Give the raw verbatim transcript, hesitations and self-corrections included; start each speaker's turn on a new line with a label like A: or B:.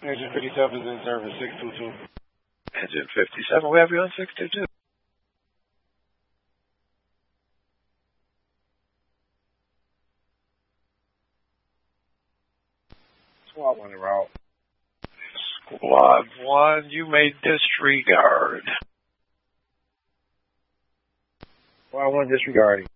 A: Agent fifty-seven is in service, six two two.
B: Agent fifty-seven, we have you on six two two. Squad one route. Squad one, you may disregard.
A: Squad one disregarding.